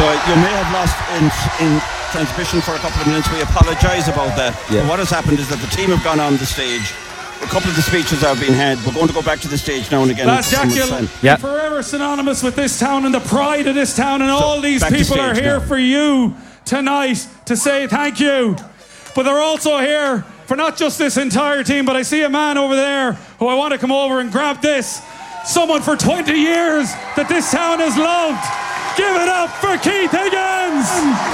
you may have lost in transmission for a couple of minutes. We apologise about that. Yeah. But what has happened is that the team have gone on the stage. A couple of the speeches are being had. We're going to go back to the stage now and again. Lads, Jack, you're forever synonymous with this town and the pride of this town, and all these people are here for you tonight to say thank you. But they're also here for not just this entire team, but I see a man over there who I want to come over and grab this. Someone for 20 years that this town has loved. Give it up for Keith Higgins!